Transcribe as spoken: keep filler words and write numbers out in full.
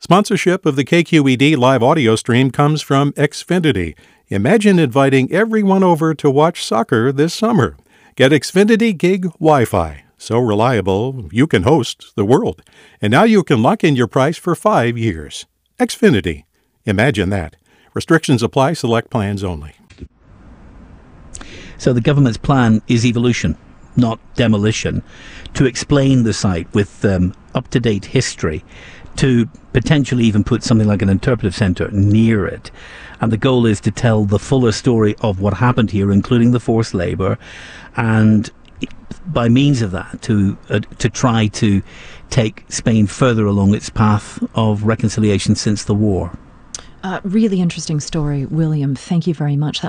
Sponsorship of the K Q E D live audio stream comes from Xfinity. Imagine inviting everyone over to watch soccer this summer. Get Xfinity Gig Wi-Fi. So reliable, you can host the world. And now you can lock in your price for five years. Xfinity. Imagine that. Restrictions apply. Select plans only. So the government's plan is evolution, not demolition, to explain the site with um, up-to-date history, to potentially even put something like an interpretive centre near it. And the goal is to tell the fuller story of what happened here, including the forced labour, and by means of that to uh, to try to take Spain further along its path of reconciliation since the war. Uh, really interesting story, William. Thank you very much. That